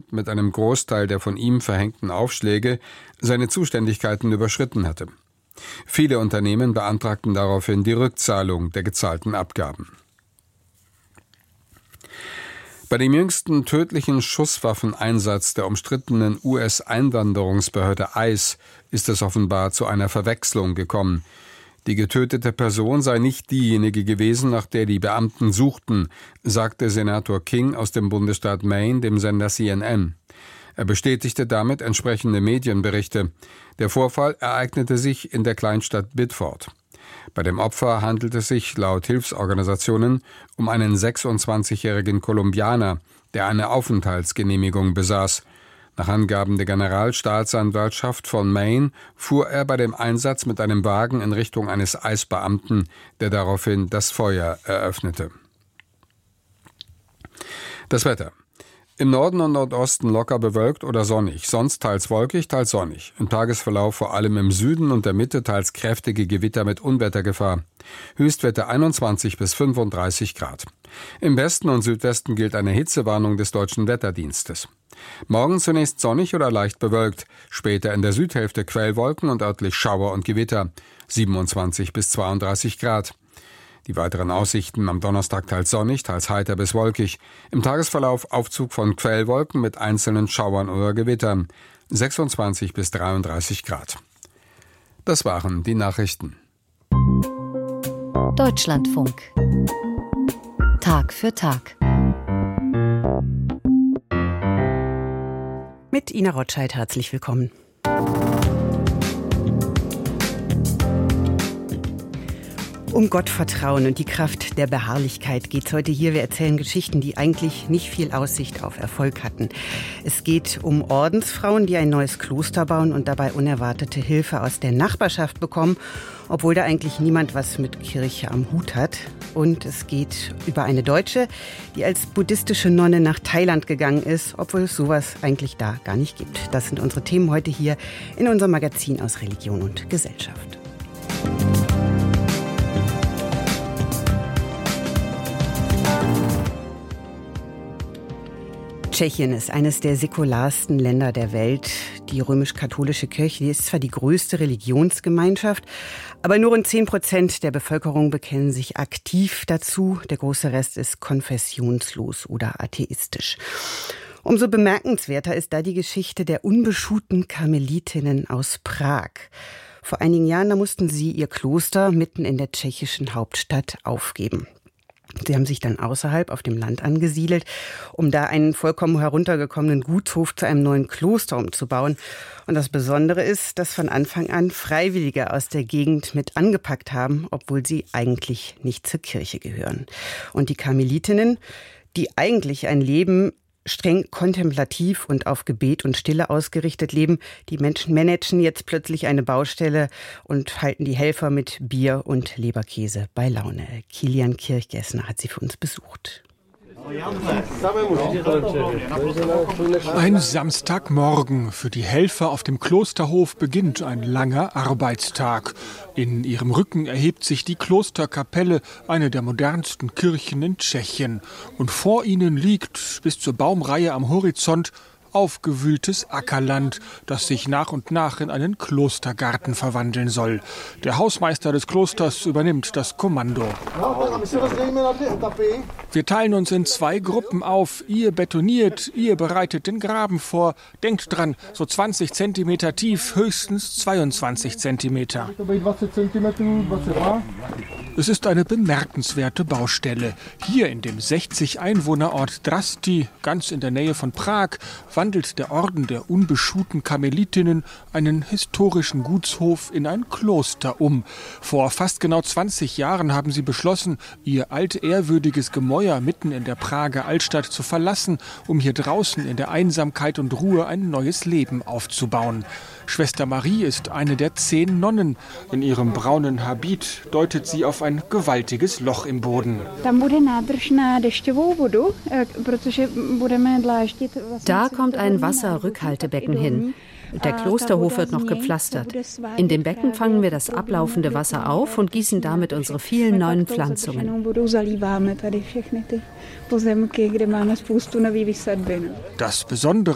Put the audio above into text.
Amt mit einem Großteil der von ihm verhängten Aufschläge seine Zuständigkeiten überschritten hatte. Viele Unternehmen beantragten daraufhin die Rückzahlung der gezahlten Abgaben. Bei dem jüngsten tödlichen Schusswaffeneinsatz der umstrittenen US-Einwanderungsbehörde ICE ist es offenbar zu einer Verwechslung gekommen. Die getötete Person sei nicht diejenige gewesen, nach der die Beamten suchten, sagte Senator King aus dem Bundesstaat Maine dem Sender CNN. Er bestätigte damit entsprechende Medienberichte. Der Vorfall ereignete sich in der Kleinstadt Biddeford. Bei dem Opfer handelt es sich laut Hilfsorganisationen um einen 26-jährigen Kolumbianer, der eine Aufenthaltsgenehmigung besaß. Nach Angaben der Generalstaatsanwaltschaft von Maine fuhr er bei dem Einsatz mit einem Wagen in Richtung eines ICE-Beamten, der daraufhin das Feuer eröffnete. Das Wetter. Im Norden und Nordosten locker bewölkt oder sonnig, sonst teils wolkig, teils sonnig. Im Tagesverlauf vor allem im Süden und der Mitte teils kräftige Gewitter mit Unwettergefahr. Höchstwerte 21 bis 35 Grad. Im Westen und Südwesten gilt eine Hitzewarnung des Deutschen Wetterdienstes. Morgen zunächst sonnig oder leicht bewölkt, später in der Südhälfte Quellwolken und örtlich Schauer und Gewitter. 27 bis 32 Grad. Die weiteren Aussichten am Donnerstag teils sonnig, teils heiter bis wolkig. Im Tagesverlauf Aufzug von Quellwolken mit einzelnen Schauern oder Gewittern. 26 bis 33 Grad. Das waren die Nachrichten. Deutschlandfunk. Tag für Tag. Mit Ina Rotscheid herzlich willkommen. Um Gottvertrauen und die Kraft der Beharrlichkeit geht's heute hier. Wir erzählen Geschichten, die eigentlich nicht viel Aussicht auf Erfolg hatten. Es geht um Ordensfrauen, die ein neues Kloster bauen und dabei unerwartete Hilfe aus der Nachbarschaft bekommen, obwohl da eigentlich niemand was mit Kirche am Hut hat. Und es geht über eine Deutsche, die als buddhistische Nonne nach Thailand gegangen ist, obwohl es sowas eigentlich da gar nicht gibt. Das sind unsere Themen heute hier in unserem Magazin aus Religion und Gesellschaft. Tschechien ist eines der säkularsten Länder der Welt. Die römisch-katholische Kirche, die ist zwar die größte Religionsgemeinschaft, aber nur rund 10% der Bevölkerung bekennen sich aktiv dazu. Der große Rest ist konfessionslos oder atheistisch. Umso bemerkenswerter ist da die Geschichte der unbeschuhten Karmelitinnen aus Prag. Vor einigen Jahren, da mussten sie ihr Kloster mitten in der tschechischen Hauptstadt aufgeben. Sie haben sich dann außerhalb auf dem Land angesiedelt, um da einen vollkommen heruntergekommenen Gutshof zu einem neuen Kloster umzubauen. Und das Besondere ist, dass von Anfang an Freiwillige aus der Gegend mit angepackt haben, obwohl sie eigentlich nicht zur Kirche gehören. Und die Karmelitinnen, die eigentlich ein Leben streng kontemplativ und auf Gebet und Stille ausgerichtet leben, die Menschen managen jetzt plötzlich eine Baustelle und halten die Helfer mit Bier und Leberkäse bei Laune. Kilian Kirchgessner hat sie für uns besucht. Ein Samstagmorgen. Für die Helfer auf dem Klosterhof beginnt ein langer Arbeitstag. In ihrem Rücken erhebt sich die Klosterkapelle, eine der modernsten Kirchen in Tschechien. Und vor ihnen liegt bis zur Baumreihe am Horizont aufgewühltes Ackerland, das sich nach und nach in einen Klostergarten verwandeln soll. Der Hausmeister des Klosters übernimmt das Kommando. Wir teilen uns in 2 Gruppen auf. Ihr betoniert, ihr bereitet den Graben vor. Denkt dran, so 20 Zentimeter tief, höchstens 22 Zentimeter. Es ist eine bemerkenswerte Baustelle. Hier in dem 60-Einwohnerort Drasti, ganz in der Nähe von Prag, wandelt der Orden der unbeschuhten Karmelitinnen einen historischen Gutshof in ein Kloster um. Vor fast genau 20 Jahren haben sie beschlossen, ihr altehrwürdiges Gemäuer mitten in der Prager Altstadt zu verlassen, um hier draußen in der Einsamkeit und Ruhe ein neues Leben aufzubauen. Schwester Marie ist eine der 10 Nonnen. In ihrem braunen Habit deutet sie auf ein gewaltiges Loch im Boden. Da kommt ein Wasserrückhaltebecken hin. Der Klosterhof wird noch gepflastert. In dem Becken fangen wir das ablaufende Wasser auf und gießen damit unsere vielen neuen Pflanzungen. Das Besondere